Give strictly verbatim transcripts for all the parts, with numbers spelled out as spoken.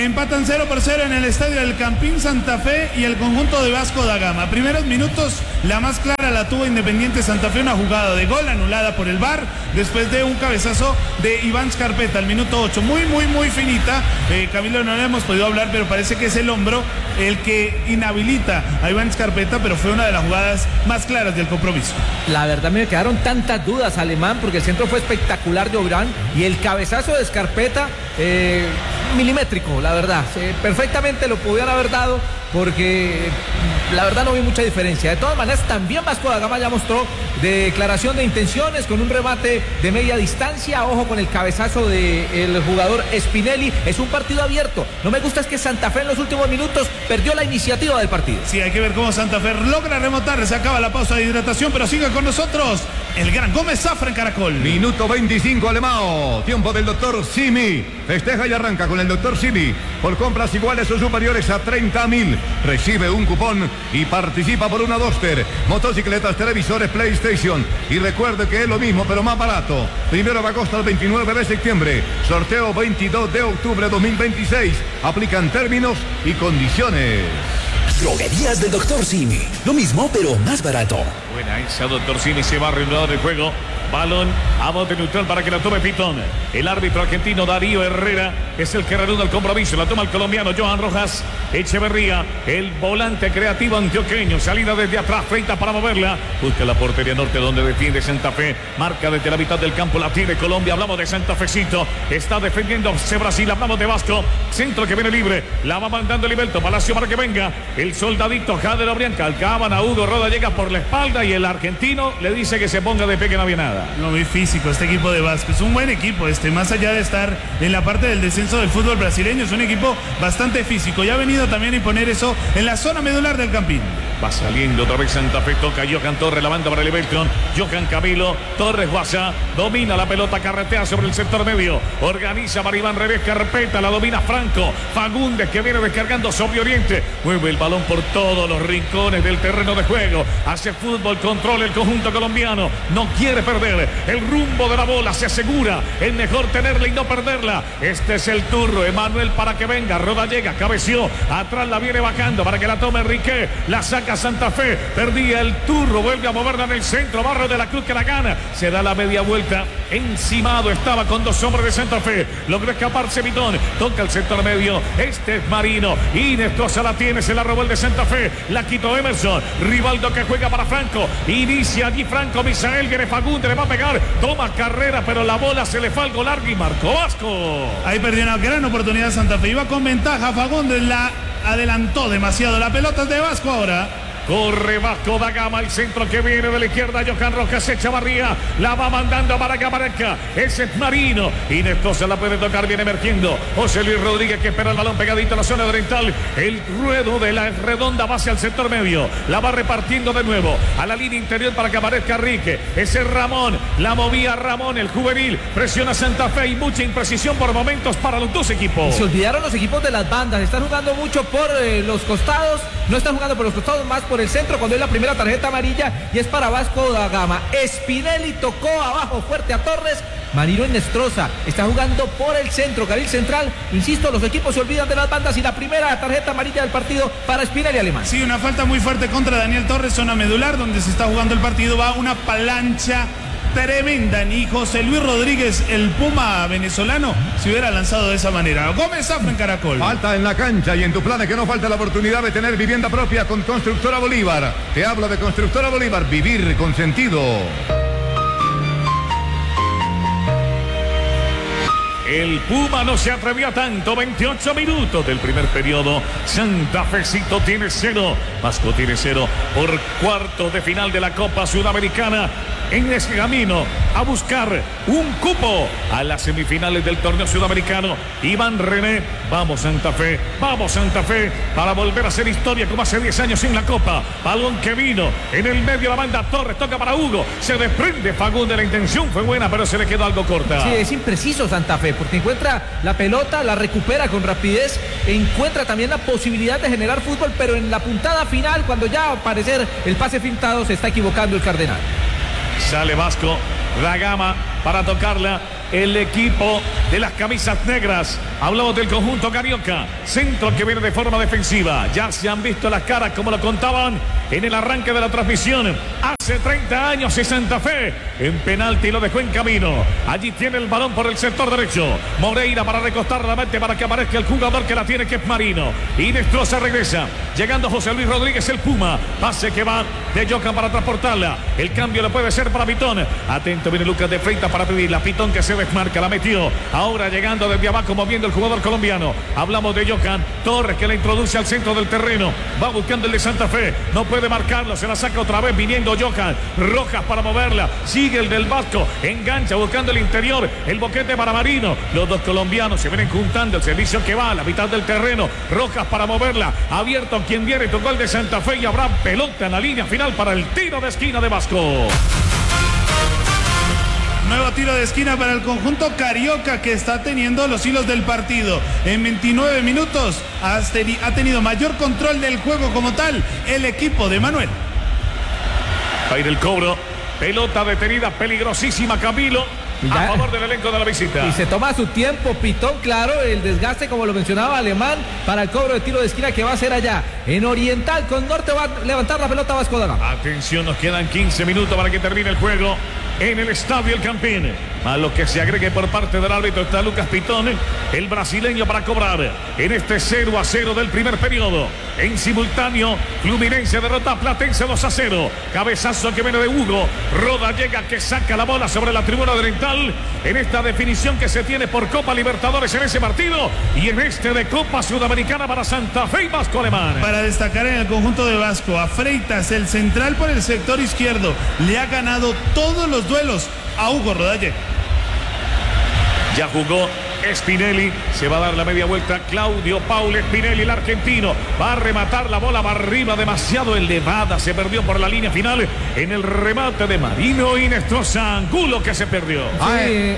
empatan cero por cero en el estadio del Campín Santa Fe y el conjunto de Vasco da Gama. Primeros minutos, la más clara la tuvo Independiente Santa Fe, una jugada de gol anulada por el V A R, después de un cabezazo de Iván Scarpetta al minuto ocho. Muy, muy, muy finita. Eh, Camilo, no le hemos podido hablar, pero parece que es el hombro el que inhabilita a Iván Scarpetta, pero fue una de las jugadas más claras del compromiso. La verdad me quedaron tantas dudas, Alemán, porque el centro fue espectacular de Obrán y el cabezazo de Scarpetta, eh, milimétrico, la verdad. Eh, perfectamente lo pudieran haber dado, porque la verdad no vi mucha diferencia. De todas maneras, también Vasco da Gama ya mostró declaración de intenciones con un remate de media distancia. Ojo con el cabezazo del jugador Spinelli. Es un partido abierto. No me gusta es que Santa Fe en los últimos minutos perdió la iniciativa del partido. Sí, hay que ver cómo Santa Fe logra remontar. Se acaba la pausa de hidratación, pero sigue con nosotros el gran Gómez Zafra en Caracol. Minuto veinticinco, Alemão. Tiempo del doctor Simi. Festeja y arranca con el doctor Simi. Por compras iguales o superiores a treinta mil. Recibe un cupón y participa por una Duster, motocicletas, televisores, PlayStation. Y recuerde que es lo mismo, pero más barato. Primero de agosto al veintinueve de septiembre. Sorteo veintidós de octubre de dos mil veintiséis. Aplican términos y condiciones. Droguerías del doctor Simi. Lo mismo, pero más barato. Buena esa, doctor Simi. Se va a reanudar el juego. Balón a bote neutral para que la tome Pitón. El árbitro argentino Darío Herrera es el que reanuda el compromiso. La toma el colombiano Johan Rojas Echeverría, el volante creativo antioqueño. Salida desde atrás, feita para moverla. Busca la portería norte donde defiende Santa Fe. Marca desde la mitad del campo, la tiene Colombia. Hablamos de Santa Fecito. Está defendiéndose Brasil. Hablamos de Vasco. Centro que viene libre. La va mandando Livelto Palacio para que venga. El soldadito Jader Obrianca. Alcaban a Hugo Roda, llega por la espalda y el argentino le dice que se ponga de pie, que no había nada. No, muy físico este equipo de Vasco. Es un buen equipo este, más allá de estar en la parte del descenso del fútbol brasileño, es un equipo bastante físico. Ya ha venido también a imponer eso en la zona medular del Campín. Va saliendo otra vez Santa Fe, toca Johan Torres, la banda para el Everton. Johan Camilo, Torres Guasa, domina la pelota, carretea sobre el sector medio. Organiza para Iván Revés, carpeta, la domina Franco. Fagundes que viene descargando sobre Oriente. Mueve el balón por todos los rincones del terreno de juego. Hace fútbol, controla el conjunto colombiano. No quiere perder el rumbo de la bola, se asegura. Es mejor tenerla y no perderla. Este es el turno, Emanuel para que venga. Roda llega, cabeció, atrás la viene bajando para que la tome Enrique. La saca Santa Fe, perdía el turno, vuelve a moverla en el centro, Barrio de la Cruz que la gana, se da la media vuelta, encimado estaba con dos hombres de Santa Fe, logró escaparse Vitón, toca el sector medio, este es Marino, Inestrosa la tiene, se la robó el de Santa Fe, la quitó Emerson, Rivaldo que juega para Franco, inicia allí Franco, Misael viene Fagundes, le va a pegar, toma carrera, pero la bola se le fue algo largo y marcó Vasco. Ahí perdió una gran oportunidad Santa Fe, iba con ventaja, Fagundes la adelantó demasiado, la pelota es de Vasco ahora. Corre Vasco da Gama, el centro que viene de la izquierda, Johan Rojas Echevarría, la va mandando para que aparezca, ese es Marino, Inestrosa la puede tocar, viene emergiendo, José Luis Rodríguez que espera el balón pegadito a la zona oriental, el ruedo de la redonda va hacia el sector medio, la va repartiendo de nuevo, a la línea interior para que aparezca Enrique, ese es Ramón, la movía Ramón, el juvenil, presiona Santa Fe y mucha imprecisión por momentos para los dos equipos. Se olvidaron los equipos de las bandas, están jugando mucho por eh, los costados, no están jugando por los costados, más por el centro cuando es la primera tarjeta amarilla y es para Vasco da Gama. Spinelli tocó abajo fuerte a Torres. Marino Inestrosa está jugando por el centro, carril central. Insisto, los equipos se olvidan de las bandas y la primera tarjeta amarilla del partido para Spinelli, Alemán. Sí, una falta muy fuerte contra Daniel Torres, zona medular donde se está jugando el partido. Va una plancha tremenda, ni José Luis Rodríguez, el Puma venezolano, se hubiera lanzado de esa manera. Gómez Zafra en Caracol. Falta en la cancha y en tu planes que no falta la oportunidad de tener vivienda propia con Constructora Bolívar. Te hablo de Constructora Bolívar, vivir con sentido. El Puma no se atrevió a tanto. veintiocho minutos del primer periodo. Santa Fecito tiene cero. Vasco tiene cero por cuartos de final de la Copa Sudamericana. En ese camino a buscar un cupo a las semifinales del torneo sudamericano. Iván René, vamos Santa Fe, vamos Santa Fe, para volver a hacer historia como hace diez años en la Copa. Balón que vino en el medio de la banda, Torres toca para Hugo, se desprende Fagundes, la intención fue buena, pero se le quedó algo corta. Sí, es impreciso Santa Fe, porque encuentra la pelota, la recupera con rapidez, encuentra también la posibilidad de generar fútbol, pero en la puntada final, cuando ya va a aparecer el pase pintado, se está equivocando el Cardenal. Sale Vasco da Gama para tocarla. El equipo de las camisas negras. Hablamos del conjunto carioca. Centro que viene de forma defensiva. Ya se han visto las caras como lo contaban en el arranque de la transmisión. Hace treinta años y Santa Fe en penalti lo dejó en camino. Allí tiene el balón por el sector derecho. Moreira para recostar la mente para que aparezca el jugador que la tiene, que es Marino. Inestrosa regresa. Llegando José Luis Rodríguez, el Puma. Pase que va de Jocan para transportarla. El cambio le puede ser para Pitón. Atento, viene Lucas de Freitas para pedirla. Pitón que se desmarca, la metió. Ahora llegando desde abajo, moviendo el jugador colombiano. Hablamos de Jocan Torres, que la introduce al centro del terreno. Va buscando el de Santa Fe. No puede marcarlo. Se la saca otra vez viniendo Jocan. Rojas para moverla. Sigue el del Vasco. Engancha buscando el interior. El boquete para Marino. Los dos colombianos se vienen juntando. El servicio que va a la mitad del terreno. Rojas para moverla. Abierto quien viene. Tocó el de Santa Fe y habrá pelota en la línea final para el tiro de esquina de Vasco. Nuevo tiro de esquina para el conjunto carioca, que está teniendo los hilos del partido. En veintinueve minutos ha tenido mayor control del juego como tal el equipo de Manuel. Va a ir el cobro. Pelota detenida, peligrosísima, Camilo. A favor del elenco de la visita. Y se toma su tiempo Pitón, claro, el desgaste, como lo mencionaba Alemán, para el cobro de tiro de esquina que va a ser allá en Oriental. Con Norte va a levantar la pelota Vasco da Gama. Atención, nos quedan quince minutos para que termine el juego en el Estadio El Campín. A lo que se agregue por parte del árbitro está Lucas Pitón, el brasileño, para cobrar en este cero a cero del primer periodo. En simultáneo, Fluminense derrota a Platense dos a cero. Cabezazo que viene de Hugo. Roda llega, que saca la bola sobre la tribuna oriental en esta definición que se tiene por Copa Libertadores en ese partido y en este de Copa Sudamericana para Santa Fe y Vasco Alemán. Para destacar en el conjunto de Vasco, a Freitas, el central por el sector izquierdo, le ha ganado todos los duelos a Hugo Rodalle. Ya jugó Spinelli, se va a dar la media vuelta Claudio Paul Spinelli, el argentino, va a rematar la bola, va arriba, demasiado elevada, se perdió por la línea final en el remate de Marino Inestrosa. Angulo que se perdió. Sí.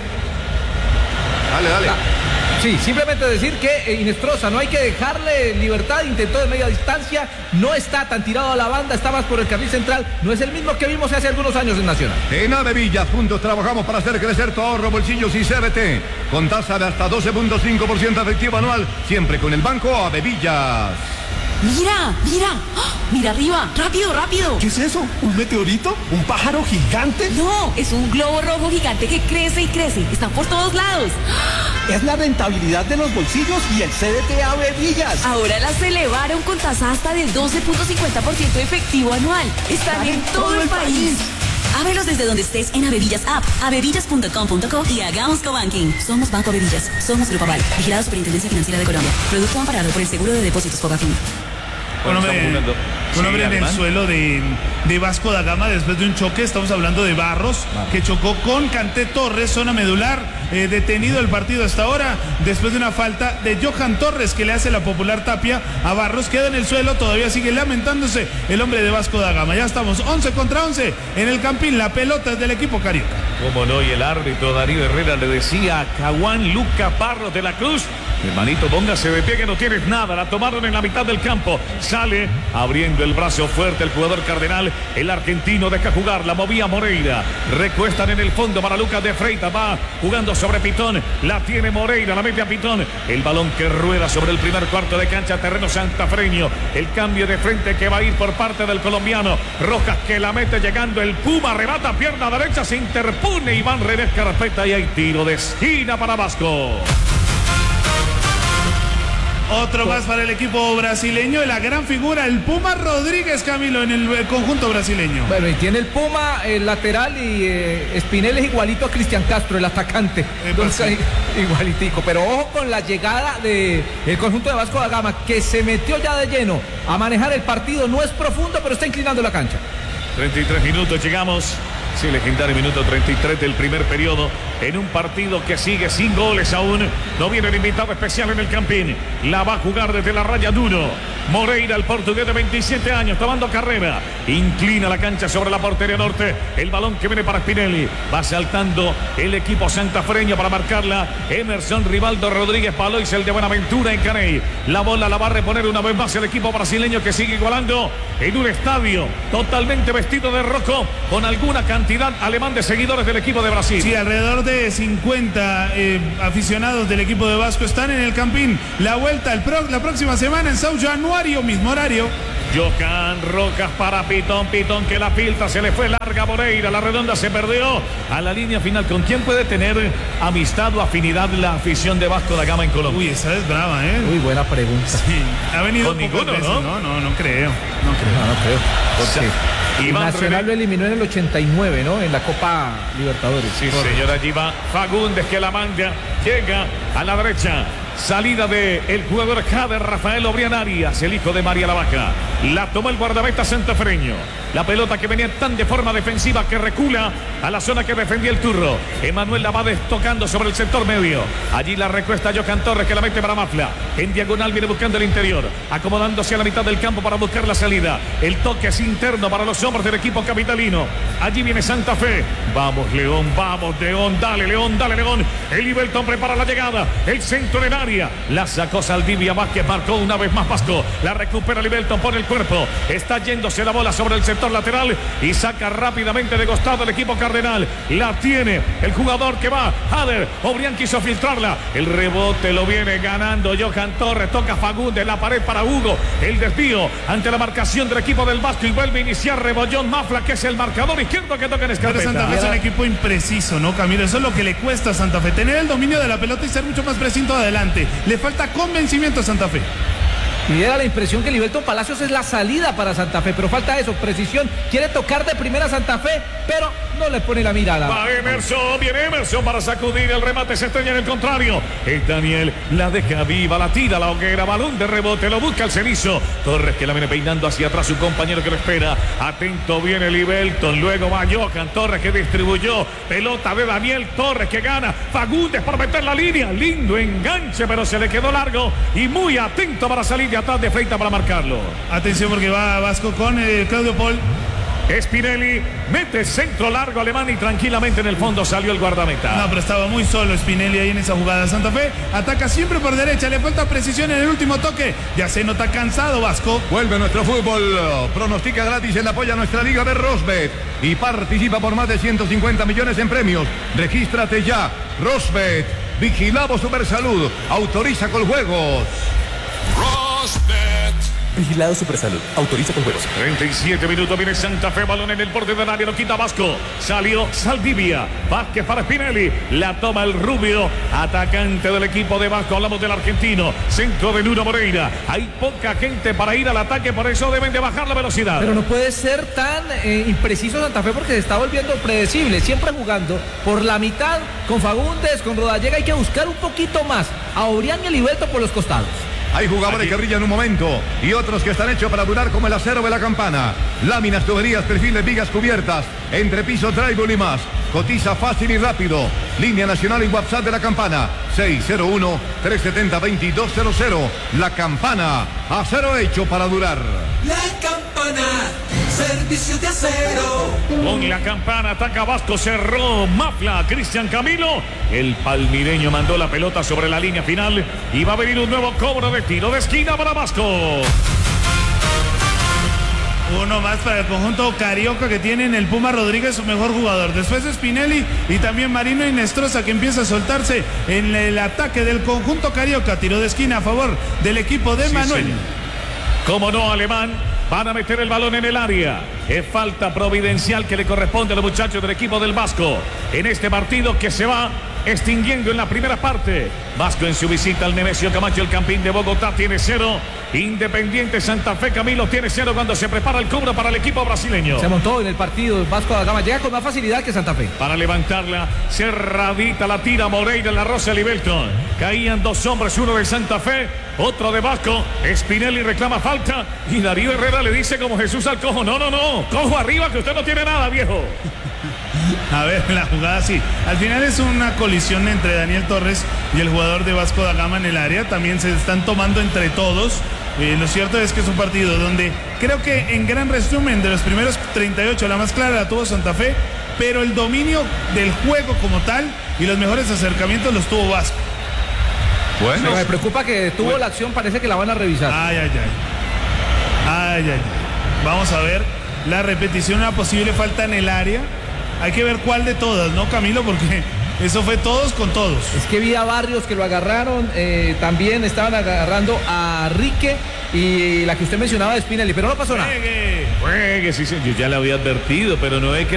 Dale, dale. Sí, simplemente decir que Inestrosa no hay que dejarle libertad, intentó de media distancia, no está tan tirado a la banda, está más por el carril central, no es el mismo que vimos hace algunos años en Nacional. En Avevillas, juntos trabajamos para hacer crecer tu ahorro, bolsillos y C B T, con tasa de hasta doce punto cinco por ciento efectivo anual, siempre con el Banco Avevillas. Mira, mira, ¡oh! Mira arriba, rápido, rápido. ¿Qué es eso? ¿Un meteorito? ¿Un pájaro gigante? No, es un globo rojo gigante que crece y crece, está por todos lados. Es la rentabilidad de los bolsillos y el C D T Avevillas. Ahora las elevaron con tasa hasta del doce punto cincuenta por ciento efectivo anual. Están en todo el país. Ábrelos desde donde estés en Avevillas App, avevillas punto com punto co y hagamos cobanking. Somos Banco Avevillas, somos Grupo Aval, vigilado Superintendencia Financiera de Colombia. Producto amparado por el Seguro de Depósitos Fogafín. Un hombre, un hombre en el suelo de, de Vasco da Gama después de un choque. Estamos hablando de Barros, que chocó con Canté Torres, zona medular. Eh, detenido el partido hasta ahora después de una falta de Johan Torres, que le hace la popular tapia a Barros. Queda en el suelo, todavía sigue lamentándose el hombre de Vasco da Gama. Ya estamos once contra once en el Campín. La pelota es del equipo carioca. Como no, y el árbitro Darío Herrera le decía a Caguán Luca Barros de la Cruz: hermanito, póngase de pie que no tienes nada. La tomaron en la mitad del campo. Sale abriendo el brazo fuerte el jugador cardenal. El argentino deja jugar. La movía Moreira. Recuestan en el fondo para Lucas de Freitas. Va jugando sobre Pitón. La tiene Moreira. La mete a Pitón. El balón que rueda sobre el primer cuarto de cancha. Terreno santafreño. El cambio de frente que va a ir por parte del colombiano. Rojas que la mete llegando. El Puma arrebata pierna derecha. Se interpone Iván Redes Carpeta y hay tiro de esquina para Vasco. Otro más para el equipo brasileño, la gran figura, el Puma Rodríguez, Camilo, en el conjunto brasileño. Bueno, y tiene el Puma, el lateral, y eh, Spinelli es igualito a Cristian Castro, el atacante. Entonces, sí. Igualitico. Pero ojo con la llegada del conjunto de Vasco da Gama, que se metió ya de lleno a manejar el partido. No es profundo, pero está inclinando la cancha. treinta y tres minutos, llegamos. Sí, legendario minuto treinta y tres del primer periodo en un partido que sigue sin goles aún. No viene el invitado especial en el Campín. La va a jugar desde la raya duro. Moreira, el portugués de veintisiete años, tomando carrera. Inclina la cancha sobre la portería norte. El balón que viene para Spinelli. Va saltando el equipo santafreño para marcarla. Emerson Rivaldo Rodríguez Palois, el de Buenaventura en Caney. La bola la va a reponer una vez más el equipo brasileño, que sigue igualando en un estadio totalmente vestido de rojo, con alguna cantidad alemán de seguidores del equipo de Brasil. Sí, alrededor de cincuenta eh, aficionados del equipo de Vasco están en el Campín. La vuelta el pro, la próxima semana en Sao Januario, mismo horario. Johan Rocas para Pitón, Pitón que la filtra, se le fue larga Moreira, la redonda se perdió a la línea final. ¿Con quién puede tener amistad o afinidad la afición de Vasco da Gama en Colombia? Uy, esa es brava, ¿eh? Uy, buena pregunta. Sí, ha venido con ninguno, veces, ¿no? No, no, no creo. No creo. No, no creo. O sea, Iván Nacional René. lo eliminó en el ochenta y nueve, ¿no? En la Copa Libertadores. Sí, señora, allí va Fagundes que la manda, llega a la derecha. Salida de el jugador Jader Rafael Obrián Arias, el hijo de María la Vaca. La tomó el guardameta santafereño. La pelota que venía tan de forma defensiva que recula a la zona que defendía el Turro. Emanuel Lavades tocando sobre el sector medio. Allí la recuesta Johan Torres que la mete para Mafla. En diagonal viene buscando el interior, acomodándose a la mitad del campo para buscar la salida. El toque es interno para los hombres del equipo capitalino. Allí viene Santa Fe. Vamos León, vamos León, dale León, dale León. El Ibelton prepara la llegada. El centro en el área. La sacó Saldivia Vázquez, marcó una vez más Vasco. La recupera Ibelton, pone el cuerpo. Está yéndose la bola sobre el sector lateral y saca rápidamente de costado el equipo cardenal. La tiene el jugador que va, Jader. Obrián quiso filtrarla. El rebote lo viene ganando Johan Torres. Toca Fagundes, la pared para Hugo. El desvío ante la marcación del equipo del Vasco y vuelve a iniciar Rebollón Mafla, que es el marcador izquierdo que toca en Pero escarpeta. Santa Fe es un equipo impreciso, ¿no, Camilo? Eso es lo que le cuesta a Santa Fe, tener el dominio de la pelota y ser mucho más preciso adelante. Le falta convencimiento a Santa Fe. Y era la impresión que Liberton Palacios es la salida para Santa Fe, pero falta eso, precisión. Quiere tocar de primera Santa Fe, pero no le pone la mirada. Va Emerson, viene Emerson para sacudir el remate, se estrella en el contrario. Es Daniel, la deja viva, la tira, la hoguera, balón de rebote, lo busca el cenizo. Torres que la viene peinando hacia atrás, su compañero que lo espera. Atento viene Libelton, luego va Johan Torres que distribuyó. Pelota de Daniel Torres que gana. Fagundes para meter la línea, lindo enganche, pero se le quedó largo y muy atento para salir de atrás de Freita para marcarlo. Atención porque va Vasco con eh, Claudio Paul. Spinelli mete centro largo alemán y tranquilamente en el fondo salió el guardameta. No, pero estaba muy solo Spinelli ahí en esa jugada. Santa Fe ataca siempre por derecha, le falta precisión en el último toque. Ya se nota cansado Vasco. Vuelve nuestro fútbol, pronostica gratis en apoyo a nuestra liga de Rosbet y participa por más de ciento cincuenta millones en premios. Regístrate ya, Rosbet, vigilado Supersalud, autoriza con juegos. Rosbet. Vigilado Supersalud. Autoriza con juegos. treinta y siete minutos, viene Santa Fe, balón en el borde del área, lo quita Vasco. Salió Saldivia, Vázquez para Spinelli. La toma el rubio, atacante del equipo de Vasco. Hablamos del argentino, centro de Nuno Moreira. Hay poca gente para ir al ataque, por eso deben de bajar la velocidad. Pero no puede ser tan eh, impreciso Santa Fe porque se está volviendo predecible. Siempre jugando por la mitad con Fagundes, con Rodallega. Hay que buscar un poquito más a Obrián y a Liberton por los costados. Hay jugadores Allí. que brillan un momento y otros que están hechos para durar como el acero de la campana. Láminas, tuberías, perfiles, vigas cubiertas, entrepiso, drywall y más. Cotiza fácil y rápido. Línea nacional y WhatsApp de la campana seis cero uno, tres siete cero, dos dos cero cero. La Campana, acero hecho para durar. La Campana, servicio de acero. Con la Campana ataca Vasco, cerró Mafla, Cristian Camilo. El palmireño mandó la pelota sobre la línea final y va a venir un nuevo cobro de tiro de esquina para Vasco. Uno más para el conjunto carioca que tiene en el Puma Rodríguez, su mejor jugador. Después Spinelli y también Marino Inestrosa que empieza a soltarse en el ataque del conjunto carioca. Tiro de esquina a favor del equipo de Sí, Manuel. señor. Como no, Alemán. Van a meter el balón en el área. Es falta providencial que le corresponde a los muchachos del equipo del Vasco en este partido que se va extinguiendo en la primera parte. Vasco en su visita al Nemesio Camacho, el Campín de Bogotá, tiene cero. Independiente Santa Fe, Camilo, tiene cero cuando se prepara el cobro para el equipo brasileño. Se montó en el partido Vasco da Gama. Llega con más facilidad que Santa Fe. Para levantarla, cerradita la tira Moreira en la Rosa Libelton. Caían dos hombres, uno de Santa Fe, otro de Vasco. Spinelli reclama falta y Darío Herrera le dice como Jesús al cojo: no, no, no, cojo arriba que usted no tiene nada, viejo. A ver, la jugada sí. Al final es una colisión entre Daniel Torres y el jugador de Vasco da Gama en el área. También se están tomando entre todos. Eh, lo cierto es que es un partido donde creo que en gran resumen de los primeros treinta y ocho la más clara la tuvo Santa Fe, pero el dominio del juego como tal y los mejores acercamientos los tuvo Vasco. Bueno, Pero me preocupa que tuvo Bueno. la acción, parece que la van a revisar. Ay, ay, ay. Ay, ay, ay. Vamos a ver la repetición, una posible falta en el área. Hay que ver cuál de todas, ¿no, Camilo? Porque Eso fue todos con todos. Es que vi a Barrios que lo agarraron, eh, también estaban agarrando a Rique y la que usted mencionaba de Spinelli, pero no pasó nada. Juegue, juegue, sí, sí, yo ya le había advertido, pero no es que